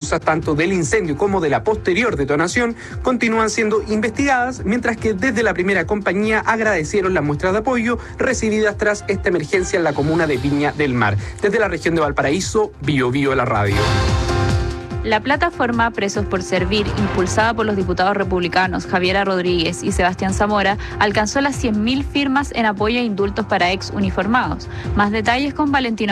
causas tanto del incendio como de la posterior detonación continúan siendo investigadas, mientras que desde la primera compañía agradecieron las muestras de apoyo recibidas tras esta emergencia en la comuna de Viña del Mar. Desde la región de Valparaíso, Bio Bio la radio. La plataforma Presos por Servir, impulsada por los diputados republicanos Javiera Rodríguez y Sebastián Zamora, alcanzó las 100.000 firmas en apoyo a indultos para ex uniformados. Más detalles con Valentino